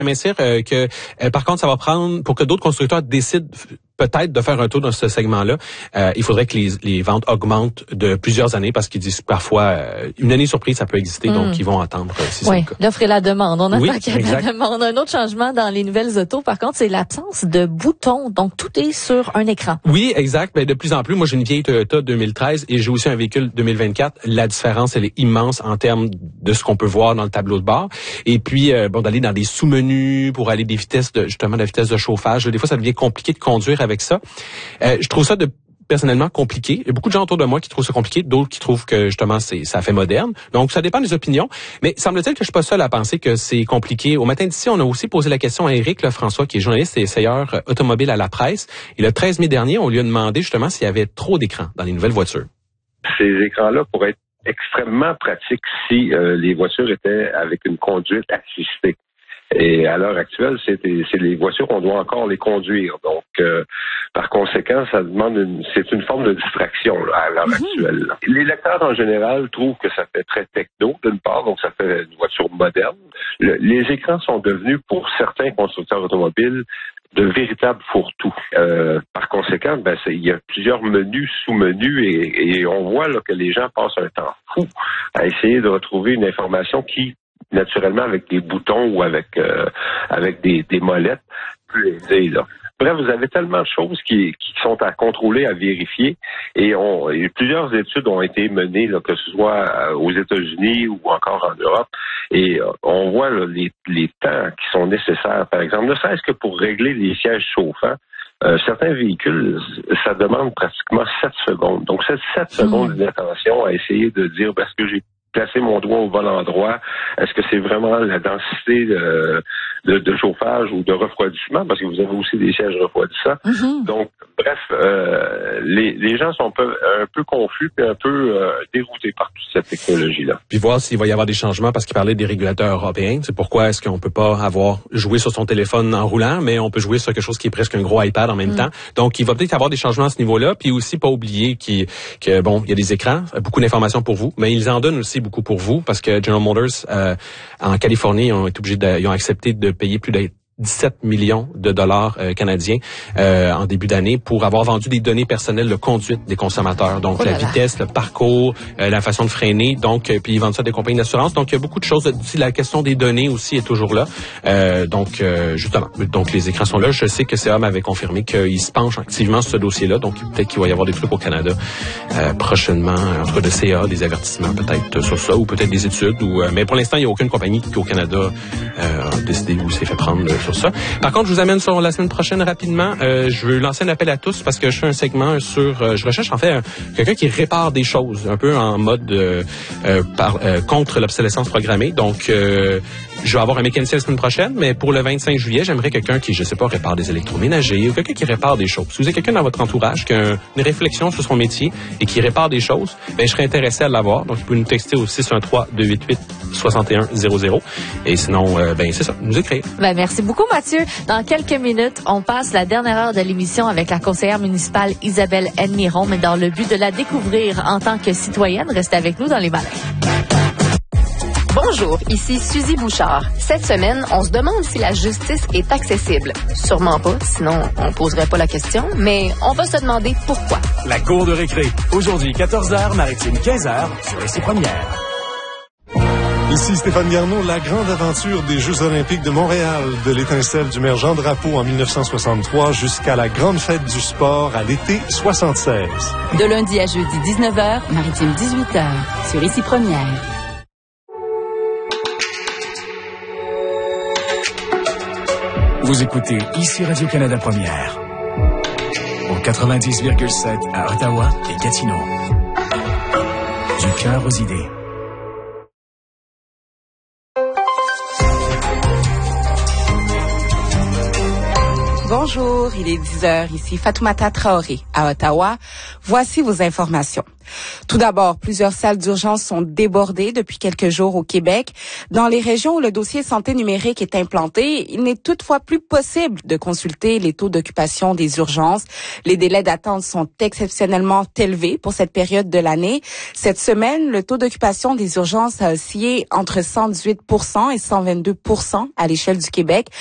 m'inspire que, par contre, ça va prendre, pour que d'autres constructeurs décident peut-être de faire un tour dans ce segment-là, il faudrait que les ventes augmentent de plusieurs années parce qu'ils disent parfois une année surprise, ça peut exister, donc ils vont attendre si c'est le cas. L'offre et la demande. On attend qu'il y ait exact. la demande. Un autre changement dans les nouvelles autos, par contre, c'est l'absence de boutons. Donc, tout est sur un écran. Oui, exact. Mais de plus en plus, moi, j'ai une vieille Toyota 2013 et j'ai aussi un véhicule 2024. La différence, elle est immense en termes de ce qu'on peut voir dans le tableau de bord. Et puis, d'aller dans des sous-menus pour aller des vitesses justement la vitesse de chauffage. Des fois, ça devient compliqué de conduire avec ça. Je trouve ça personnellement compliqué. Il y a beaucoup de gens autour de moi qui trouvent ça compliqué, d'autres qui trouvent que justement ça fait moderne. Donc ça dépend des opinions, mais semble-t-il que je suis pas seul à penser que c'est compliqué. Au matin d'ici, on a aussi posé la question à Éric Lefrançois, qui est journaliste et essayeur automobile à la presse. Et le 13 mai dernier, on lui a demandé justement s'il y avait trop d'écrans dans les nouvelles voitures. Ces écrans-là pourraient être extrêmement pratiques si les voitures étaient avec une conduite assistée. Et à l'heure actuelle, c'est les voitures, on doit encore les conduire. Donc, par conséquent, c'est une forme de distraction là, à l'heure actuelle. Là. Les lecteurs, en général, trouvent que ça fait très techno, d'une part, donc ça fait une voiture moderne. Les écrans sont devenus, pour certains constructeurs automobiles, de véritables fourre-tout. Par conséquent, il y a plusieurs menus, sous-menus, et on voit là, que les gens passent un temps fou à essayer de retrouver une information qui, naturellement, avec des boutons ou avec des molettes, plus aisées, là. Bref, vous avez tellement de choses qui sont à contrôler, à vérifier, et plusieurs études ont été menées, là, que ce soit aux États-Unis ou encore en Europe, et on voit là, les temps qui sont nécessaires, par exemple, ne serait-ce que pour régler les sièges chauffants. Certains véhicules, ça demande pratiquement 7 secondes. Donc, c'est 7 secondes d'inattention à essayer de dire, est-ce que j'ai placé mon doigt au bon endroit? Est-ce que c'est vraiment la densité de chauffage ou de refroidissement? Parce que vous avez aussi des sièges refroidissants. Donc, bref, les gens sont un peu confus et un peu déroutés par toute cette technologie-là. Puis voir s'il va y avoir des changements, parce qu'il parlait des régulateurs européens. C'est pourquoi est-ce qu'on peut pas avoir joué sur son téléphone en roulant, mais on peut jouer sur quelque chose qui est presque un gros iPad en même temps. Donc, il va peut-être y avoir des changements à ce niveau-là. Puis aussi, pas oublier qu'il y a des écrans, beaucoup d'informations pour vous, mais ils en donnent aussi beaucoup pour vous, parce que General Motors en Californie, ils ont accepté de payer plus de 17 millions de dollars canadiens en début d'année pour avoir vendu des données personnelles de conduite des consommateurs. Donc, la vitesse, le parcours, la façon de freiner. Donc, puis ils vendent ça à des compagnies d'assurance. Donc, il y a beaucoup de choses. La question des données aussi est toujours là. Justement, donc les écrans sont là. Je sais que CA m'avait confirmé qu'il se penche activement sur ce dossier-là. Donc, peut-être qu'il va y avoir des trucs au Canada prochainement, en tout cas de CA, des avertissements peut-être sur ça, ou peut-être des études. Mais pour l'instant, il n'y a aucune compagnie qui au Canada a décidé ou s'est fait prendre sur ça. Par contre, je vous amène sur la semaine prochaine rapidement. Je veux lancer un appel à tous parce que je fais un segment sur... je recherche en fait quelqu'un qui répare des choses, un peu en mode contre l'obsolescence programmée. Donc, je vais avoir un mécanicien la semaine prochaine, mais pour le 25 juillet, j'aimerais quelqu'un qui, je sais pas, répare des électroménagers ou quelqu'un qui répare des choses. Si vous avez quelqu'un dans votre entourage qui a une réflexion sur son métier et qui répare des choses, je serais intéressé à l'avoir. Donc, vous pouvez nous texter au 613-288-6100. Et sinon, c'est ça, nous écrire. Merci beaucoup, Mathieu. Dans quelques minutes, on passe la dernière heure de l'émission avec la conseillère municipale Isabelle Edmiron, mais dans le but de la découvrir en tant que citoyenne, restez avec nous dans les malins. Bonjour, ici Suzy Bouchard. Cette semaine, on se demande si la justice est accessible. Sûrement pas, sinon on poserait pas la question, mais on va se demander pourquoi. La cour de récré. Aujourd'hui, 14h, Maritime 15h, sur Ici Première. Ici Stéphane Garneau, la grande aventure des Jeux olympiques de Montréal, de l'étincelle du maire Jean Drapeau en 1963 jusqu'à la grande fête du sport à l'été 76. De lundi à jeudi 19h, Maritime 18h, sur Ici Première. Vous écoutez Ici Radio-Canada Première, au 90,7 à Ottawa et Gatineau. Du cœur aux idées. Bonjour, il est 10h, ici Fatoumata Traoré, à Ottawa. Voici vos informations. Tout d'abord, plusieurs salles d'urgence sont débordées depuis quelques jours au Québec. Dans les régions où le dossier santé numérique est implanté, il n'est toutefois plus possible de consulter les taux d'occupation des urgences. Les délais d'attente sont exceptionnellement élevés pour cette période de l'année. Cette semaine, le taux d'occupation des urgences a oscillé entre 118% et 122% à l'échelle du Québec.